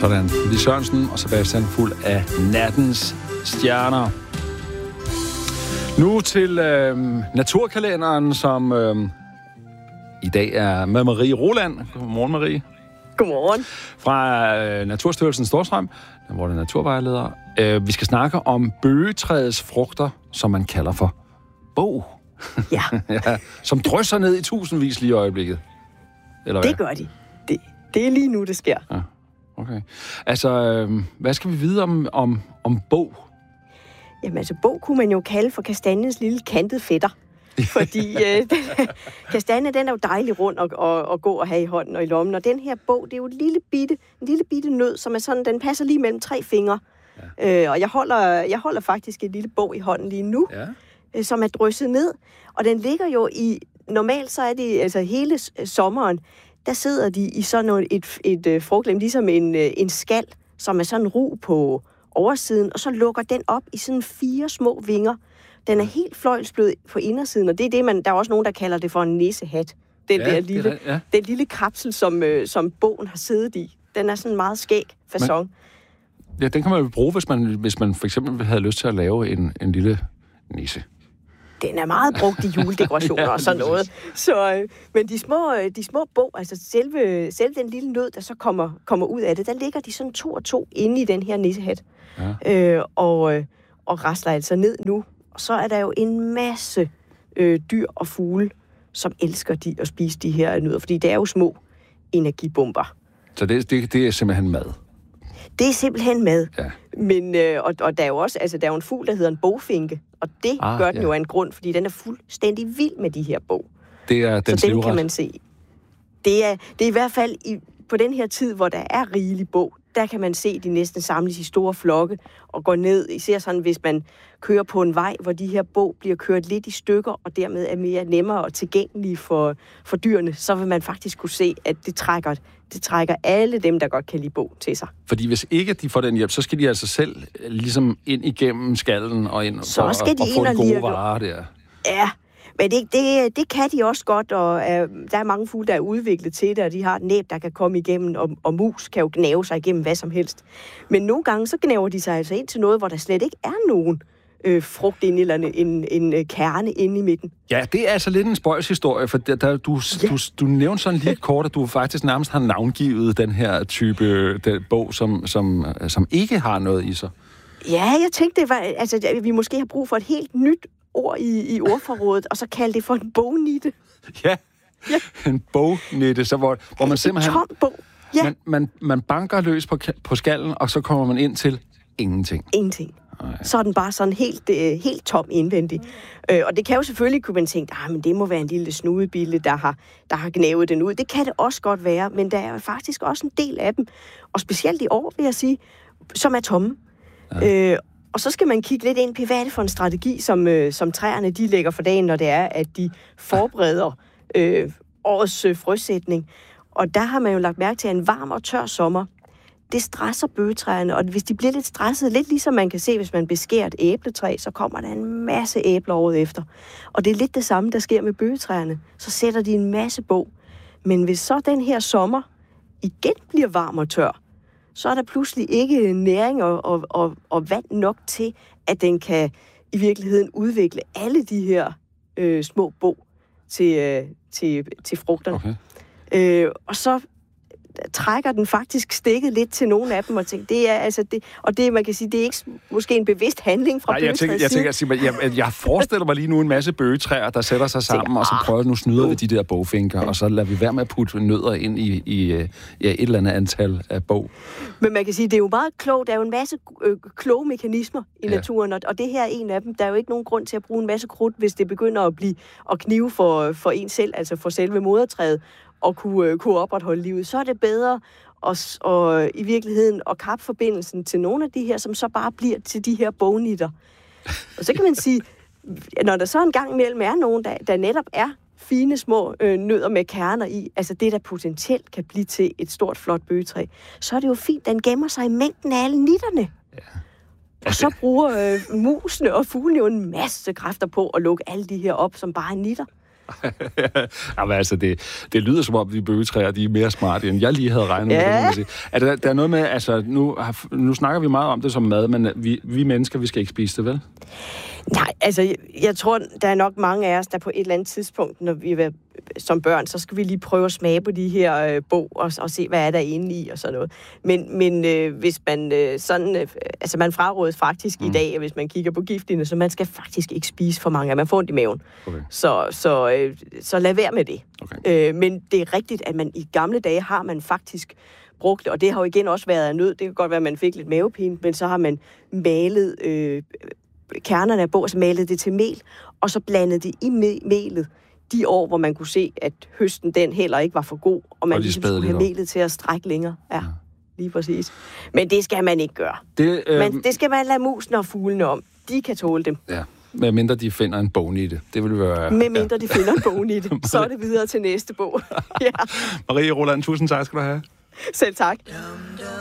Sådan. Lis Sørensen og Sebastian fuld af nattens stjerner. Nu til naturkalenderen, som i dag er med Marie Roland. Godmorgen, Marie. Godmorgen. Fra Naturstyrelsen Storstrøm, hvor det er naturvejleder. Vi skal snakke om bøgetræets frugter, som man kalder for bog. Ja. Ja, som drysser ned i tusindvis lige i øjeblikket. Eller hvad? Det gør de. Det er lige nu, det sker. Ja, okay. Altså, hvad skal vi vide om bog? Jamen altså, bog kunne man jo kalde for kastanjens lille kantede fætter. Fordi kastanje, den er jo dejlig rund at gå og have i hånden og i lommen. Og den her bog, det er jo en lille bitte nød, som er sådan, den passer lige mellem 3 fingre. Ja. Og jeg holder faktisk en lille bog i hånden lige nu, som er drysset ned. Og den ligger jo normalt så er det altså hele sommeren, der sidder de i sådan et frugtlem, ligesom en skal, som er sådan en ru på oversiden, og så lukker den op i sådan 4 små vinger. Den er helt fløjlsblød på indersiden, og det er det, der er også nogen, der kalder det for en nissehat. Den lille kapsel, som bogen har siddet i. Den er sådan en meget skæg facon. Ja, den kan man jo bruge, hvis man for eksempel havde lyst til at lave en lille nisse. Den er meget brugt i juledekorationer og sådan noget. Så, men de små bog, altså selve den lille nød, der så kommer ud af det, der ligger de sådan 2 og 2 inde i den her nissehat. Ja. Og rasler altså ned nu. Og så er der jo en masse dyr og fugle, som elsker at spise de her nødder, fordi det er jo små energibomber. Så det er simpelthen mad? Det er simpelthen mad. Ja. Men, og der er jo også, altså der er jo en fugl, der hedder en bogfinke, og det gør den jo af en grund, fordi den er fuldstændig vild med de her bog. Det er den så den kan man se. Det er i hvert fald på den her tid, hvor der er rigelig bog, der kan man se de næsten samles i store flokke og går ned. Især sådan, hvis man kører på en vej, hvor de her bog bliver kørt lidt i stykker, og dermed er mere nemmere og tilgængelige for dyrene, så vil man faktisk kunne se, at det trækker alle dem, der godt kan lide bog til sig. Fordi hvis ikke de får den hjælp, så skal de altså selv ligesom ind igennem skallen og ind så for skal de at få en gode varer der. Ja, men det kan de også godt, og der er mange fugle, der er udviklet til det, og de har et næb, der kan komme igennem, og mus kan jo gnave sig igennem hvad som helst. Men nogle gange, så gnaver de sig altså ind til noget, hvor der slet ikke er nogen frugt inde, eller en kerne inde i midten. Ja, det er altså lidt en spøjshistorie, for du nævnte sådan lige kort, at du faktisk nærmest har navngivet den her type bog, som ikke har noget i sig. Ja, jeg tænkte, vi måske har brug for et helt nyt ord i ordforrådet, og så kalde det for en bognitte. Ja, en bognitte, så hvor man simpelthen... En tom bog. Ja. Man banker løs på skallen, og så kommer man ind til ingenting. Ingenting. Så er den bare sådan helt tom indvendig. Og det kan jo selvfølgelig, kunne man tænke, men det må være en lille snudebille, der har gnavet den ud. Det kan det også godt være, men der er faktisk også en del af dem, og specielt i år, vil jeg sige, som er tomme. Ja. Og så skal man kigge lidt ind på, hvad er det for en strategi, som træerne de lægger for dagen, når det er, at de forbereder årets frøsætning. Og der har man jo lagt mærke til, at en varm og tør sommer, det stresser bøgetræerne, og hvis de bliver lidt stresset, lidt ligesom man kan se, hvis man beskærer et æbletræ, så kommer der en masse æbler året efter. Og det er lidt det samme, der sker med bøgetræerne. Så sætter de en masse bog. Men hvis så den her sommer igen bliver varm og tør, så er der pludselig ikke næring og vand nok til, at den kan i virkeligheden udvikle alle de her små bog til frugterne. Okay. Og så trækker den faktisk stikket lidt til nogle af dem, og tænker, det er altså det, og det man kan sige, det er ikke måske en bevidst handling fra bøgetræets side. Jeg forestiller mig lige nu en masse bøgetræer, der sætter sig sammen, og så prøver nu snyder vi de der bogfinker, og så lader vi være med at putte nødder ind i et eller andet antal af bog. Men man kan sige, det er jo meget klogt. Der er jo en masse kloge mekanismer i naturen, og det her er en af dem. Der er jo ikke nogen grund til at bruge en masse krudt, hvis det begynder at knive for en selv, altså for selve modertræet, og kunne opretholde livet, så er det bedre og i virkeligheden at kappe forbindelsen til nogle af de her, som så bare bliver til de her bognitter. Og så kan man sige, når der så en gang imellem er nogen, der netop er fine små nødder med kerner i, altså det, der potentielt kan blive til et stort, flot bøgetræ, så er det jo fint, den gemmer sig i mængden af alle nitterne. Ja. Og så bruger musene og fuglene jo en masse kræfter på at lukke alle de her op, som bare er nitter. Jamen, altså, det lyder som om, de bøgetræer, de er mere smarte, end jeg lige havde regnet med. Det, må man sige. Der er noget med, altså, nu snakker vi meget om det som mad, men vi mennesker, vi skal ikke spise det, vel? Nej, altså, jeg tror, der er nok mange af os, der på et eller andet tidspunkt, når vi er som børn, så skal vi lige prøve at smage på de her bog og se, hvad er der inde i og sådan noget. Men hvis man altså man frarådes faktisk i dag, hvis man kigger på giftene, så man skal faktisk ikke spise for mange, at man får ondt i maven. Okay. Så lad være med det. Okay. Men det er rigtigt, at man i gamle dage har man faktisk brugt, og det har jo igen også været af nød. Det kan godt være, at man fik lidt mavepine, men så har man malet kernerne af bog, så malet det til mel, og så blandet det i melet de år, hvor man kunne se, at høsten den heller ikke var for god, og man ligesom skulle have melet til at strække længere. Ja, lige præcis. Men det skal man ikke gøre. Det skal man lade musene og fuglene om. De kan tåle dem. Ja. Med mindre de finder en bone i det. Det vil være... Med mindre de finder en bone i det. Så er det videre til næste bog. Ja. Marie Roland, tusind tak skal du have. Selv tak.